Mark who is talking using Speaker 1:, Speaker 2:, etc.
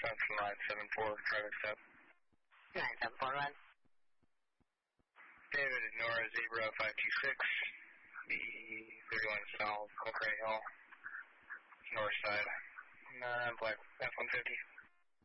Speaker 1: That's 974, traffic stop.
Speaker 2: 974, run.
Speaker 1: David, Nora, Zebra 526, B31 South, Cochrane Hill, north side, Black F-150.